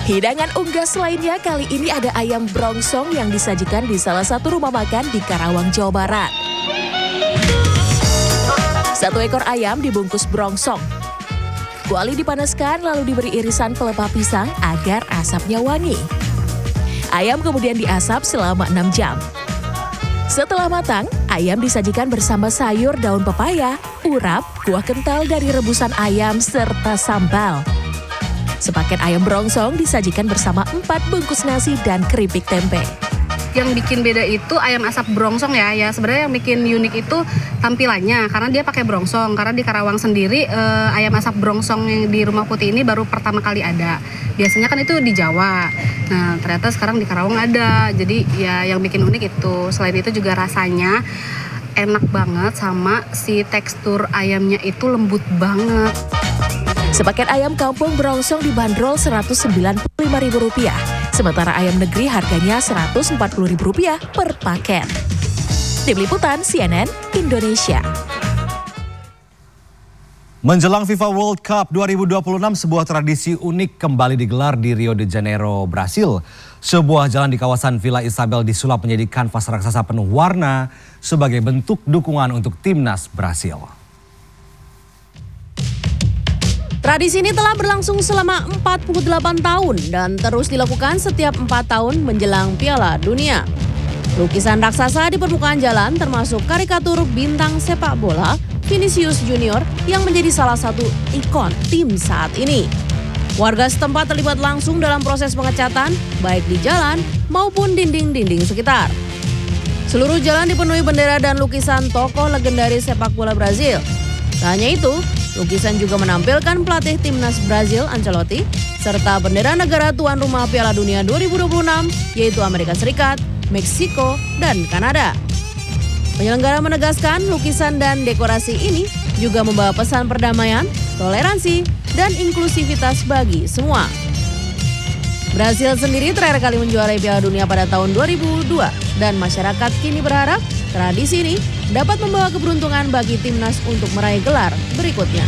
Hidangan unggas lainnya kali ini ada ayam brongsong yang disajikan di salah satu rumah makan di Karawang, Jawa Barat. Satu ekor ayam dibungkus brongsong. Kuali dipanaskan lalu diberi irisan pelepah pisang agar asapnya wangi. Ayam kemudian diasap selama 6 jam. Setelah matang, ayam disajikan bersama sayur daun pepaya, urap, kuah kental dari rebusan ayam, serta sambal. Sepaket ayam brongsong disajikan bersama 4 bungkus nasi dan keripik tempe. Yang bikin beda itu ayam asap brongsong ya. Sebenarnya yang bikin unik itu tampilannya karena dia pakai brongsong. Karena di Karawang sendiri ayam asap brongsong yang di Rumah Putih ini baru pertama kali ada. Biasanya kan itu di Jawa. Nah, ternyata sekarang di Karawang ada. Jadi ya yang bikin unik itu. Selain itu juga rasanya enak banget sama si tekstur ayamnya itu lembut banget. Sepaket ayam kampung brongsong dibanderol Rp195.000. Sementara ayam negeri harganya Rp140.000 per paket. Tim Liputan CNN Indonesia. Menjelang FIFA World Cup 2026, sebuah tradisi unik kembali digelar di Rio de Janeiro, Brasil. Sebuah jalan di kawasan Villa Isabel disulap menjadi kanvas raksasa penuh warna sebagai bentuk dukungan untuk timnas Brasil. Tradisi ini telah berlangsung selama 48 tahun dan terus dilakukan setiap 4 tahun menjelang Piala Dunia. Lukisan raksasa di permukaan jalan termasuk karikatur bintang sepak bola Vinicius Junior yang menjadi salah satu ikon tim saat ini. Warga setempat terlibat langsung dalam proses pengecatan baik di jalan maupun dinding-dinding sekitar. Seluruh jalan dipenuhi bendera dan lukisan tokoh legendaris sepak bola Brazil. Tak hanya itu, lukisan juga menampilkan pelatih timnas Brazil Ancelotti serta bendera negara tuan rumah Piala Dunia 2026 yaitu Amerika Serikat, Meksiko, dan Kanada. Penyelenggara menegaskan lukisan dan dekorasi ini juga membawa pesan perdamaian, toleransi, dan inklusivitas bagi semua. Brazil sendiri terakhir kali menjuarai Piala Dunia pada tahun 2002 dan masyarakat kini berharap tradisi ini dapat membawa keberuntungan bagi timnas untuk meraih gelar berikutnya.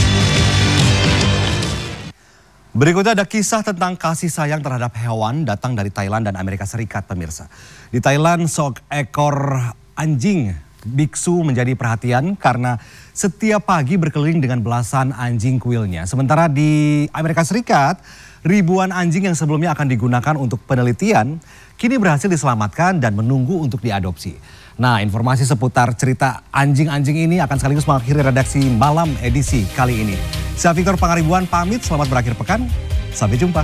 Berikutnya ada kisah tentang kasih sayang terhadap hewan datang dari Thailand dan Amerika Serikat, pemirsa. Di Thailand, seekor anjing biksu menjadi perhatian karena setiap pagi berkeliling dengan belasan anjing kuilnya. Sementara di Amerika Serikat, ribuan anjing yang sebelumnya akan digunakan untuk penelitian kini berhasil diselamatkan dan menunggu untuk diadopsi. Nah, informasi seputar cerita anjing-anjing ini akan sekaligus mengakhiri redaksi malam edisi kali ini. Saya Victor Pangaribuan pamit, selamat berakhir pekan. Sampai jumpa.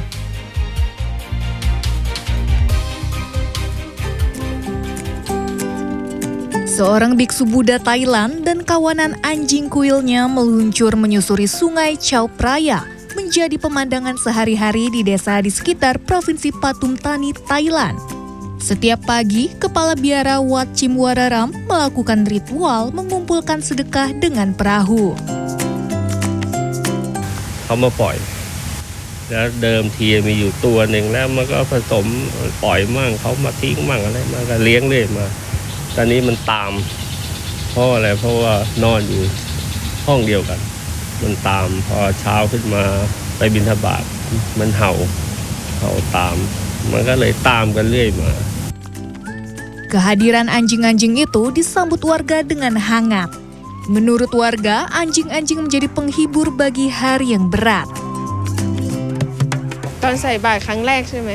Seorang biksu Buddha Thailand dan kawanan anjing kuilnya meluncur menyusuri sungai Chao Phraya menjadi pemandangan sehari-hari di desa di sekitar Provinsi Pathum Thani, Thailand. Setiap pagi, Kepala Biara Wat Chim Wararam melakukan ritual mengumpulkan sedekah dengan perahu. เขามาปล่อยแล้วเดิมทีมีอยู่ตัวหนึ่งแล้วมันก็ผสมปล่อยมั่งเขามาทิ้งมั่งอะไรมาก็เลี้ยงเรื่อยมาตอนนี้มันตามเพราะอะไรเพราะว่านอนอยู่ห้องเดียวกันมันตามพอเช้าขึ้นมาไปบิณฑบาตมันเห่าตามมันก็เลยตามกันเรื่อยมา Kehadiran anjing-anjing itu disambut warga dengan hangat. Menurut warga, anjing-anjing menjadi penghibur bagi hari yang berat. ตอนใส่บาตรครั้งแรกใช่ไหม